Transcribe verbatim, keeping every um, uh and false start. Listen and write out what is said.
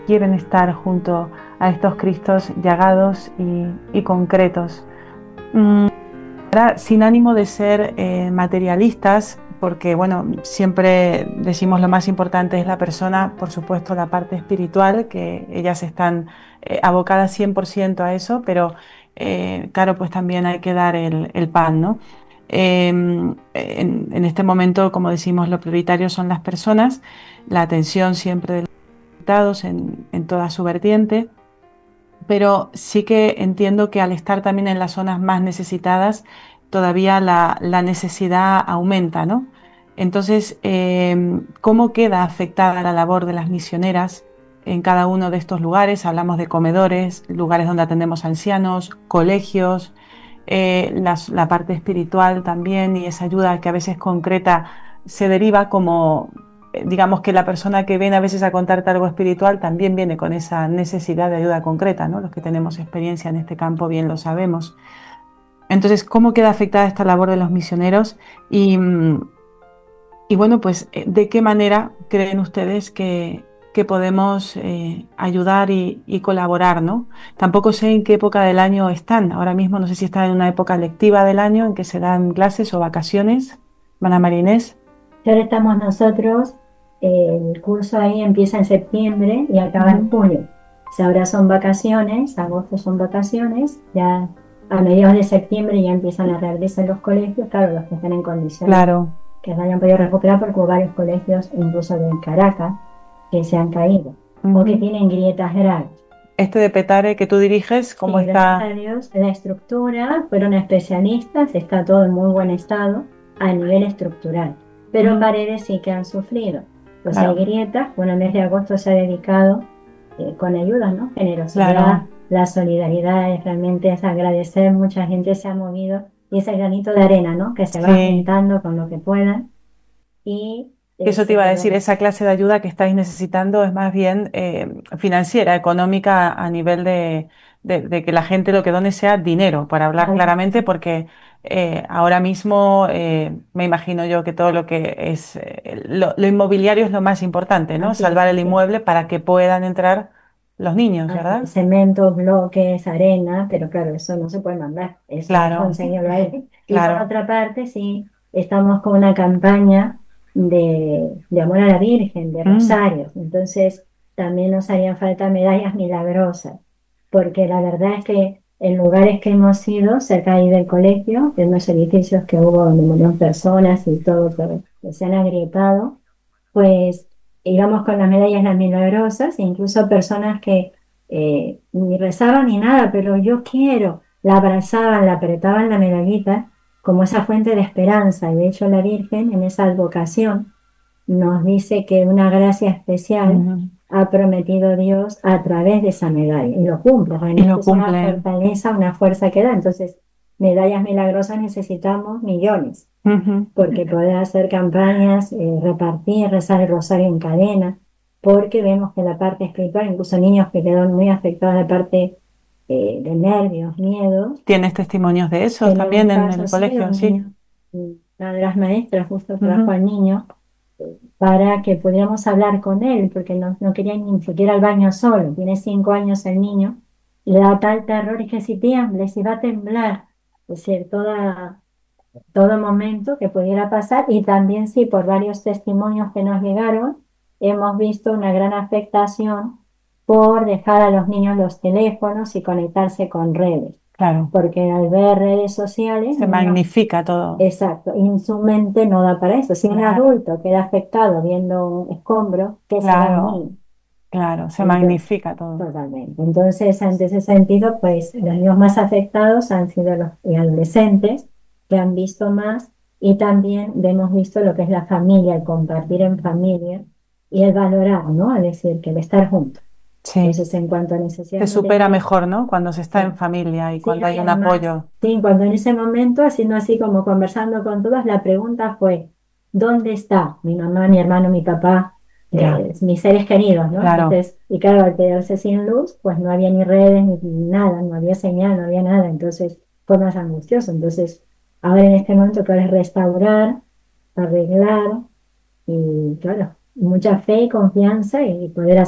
quieren estar junto a estos Cristos llagados y, y concretos. Mm, ahora, sin ánimo de ser eh, materialistas, porque bueno, siempre decimos lo más importante es la persona, por supuesto la parte espiritual, que ellas están eh, abocadas cien por ciento a eso, pero eh, claro, pues también hay que dar el, el pan, ¿no? Eh, en, en este momento, como decimos, lo prioritario son las personas, la atención siempre de los invitados en, en toda su vertiente, pero sí que entiendo que al estar también en las zonas más necesitadas, todavía la, la necesidad aumenta, ¿no? Entonces, eh, ¿cómo queda afectada la labor de las misioneras en cada uno de estos lugares? Hablamos de comedores, lugares donde atendemos ancianos, colegios, eh, las, la parte espiritual también, y esa ayuda que a veces concreta se deriva como, eh, digamos que la persona que viene a veces a contarte algo espiritual también viene con esa necesidad de ayuda concreta, ¿no? Los que tenemos experiencia en este campo bien lo sabemos. Entonces, ¿cómo queda afectada esta labor de los misioneros? Y, y bueno, pues, ¿de qué manera creen ustedes que, que podemos eh, ayudar y, y colaborar, ¿no? Tampoco sé en qué época del año están. Ahora mismo no sé si están en una época lectiva del año en que se dan clases o vacaciones. Ana María Inés. Y ahora estamos nosotros, eh, el curso ahí empieza en septiembre y acaba en Uh-huh. julio. O sea, ahora son vacaciones, agosto son vacaciones, ya a mediados de septiembre ya empiezan a reabrirse los colegios, claro, los que están en condiciones Claro. que no hayan podido recuperar, porque hubo varios colegios, incluso de Caracas, que se han caído o que Uh-huh. tienen grietas graves. Este de Petare que tú diriges, ¿cómo Sí, gracias a está? Dios, la estructura, fueron especialistas, está todo en muy buen estado a nivel estructural, pero Uh-huh. paredes sí que han sufrido. Pues hay Claro, grietas. Bueno, el mes de agosto se ha dedicado eh, con ayuda, ¿no? Generosidad, claro. la solidaridad, es realmente es agradecer, mucha gente se ha movido y ese granito de arena, ¿no? Que se va Sí. juntando con lo que puedan y Que eh, eso te se iba a decir, puede. esa clase de ayuda que estáis necesitando es más bien eh, financiera, económica, a nivel de, de- de que la gente lo que done sea dinero, para hablar claramente, porque eh, ahora mismo eh, me imagino yo que todo lo que es eh, lo, lo inmobiliario es lo más importante, ¿no? Así es, Salvar el así es. inmueble para que puedan entrar los niños, Así ¿verdad? es, cemento, bloques, arena, pero claro, eso no se puede mandar, eso hay que Claro, conseguirlo ahí. Y por claro. otra parte, sí, estamos con una campaña de, de amor a la Virgen, de Mm, rosarios, entonces también nos harían falta medallas milagrosas, porque la verdad es que en lugares que hemos ido, cerca ahí del colegio, en unos edificios que hubo donde murieron personas y todo, pero que se han agrietado, pues íbamos con las medallas las milagrosas, e incluso personas que eh, ni rezaban ni nada, pero yo quiero, la abrazaban, la apretaban la medallita como esa fuente de esperanza. Y de hecho la Virgen en esa advocación nos dice que una gracia especial ujú. ha prometido Dios a través de esa medalla y lo cumple. Y Realmente lo es una cumplen. fortaleza, una fuerza que da. Entonces, medallas milagrosas necesitamos millones Ujú. porque poder hacer campañas, eh, repartir, rezar el rosario en cadena, porque vemos que la parte espiritual, incluso niños que quedan muy afectados de la parte eh, de nervios, miedos. ¿Tienes testimonios de esos Tenemos también en el casos, sí, de colegio? un Sí. niño, una de las maestras justo trajo Ujú. al niño para que pudiéramos hablar con él, porque no, no quería ni siquiera al baño solo, tiene cinco años el niño, y le da tal terror, y que si tiembla, si va a temblar, es decir, toda todo momento que pudiera pasar y también sí, por varios testimonios que nos llegaron, hemos visto una gran afectación por dejar a los niños los teléfonos y conectarse con redes, Claro. porque al ver redes sociales, Se niños, magnifica todo. exacto, y su mente no da para eso. Si un Claro, adulto queda afectado viendo un escombro, ¿qué será un claro, niño? claro, se Entonces, magnifica todo. totalmente. Entonces, ante ese sentido, pues los niños más afectados han sido los adolescentes que han visto más y también hemos visto lo que es la familia, el compartir en familia y el valorar, ¿no? Es decir, que el estar juntos. Sí, Entonces, en cuanto a se necesidades supera materiales, mejor, ¿no? Cuando se está en sí, familia y sí, cuando ¿no? Y hay un además, apoyo. sí, cuando en ese momento, haciendo así como conversando con todos, la pregunta fue, ¿dónde está mi mamá, mi hermano, mi papá, Ya, eh, mis seres queridos, ¿no? claro. Entonces, y claro, al quedarse sin luz, pues no había ni redes ni nada, no había señal, no había nada, entonces fue más angustioso. Entonces, ahora en este momento que ahora es restaurar, arreglar y claro, mucha fe y confianza y poder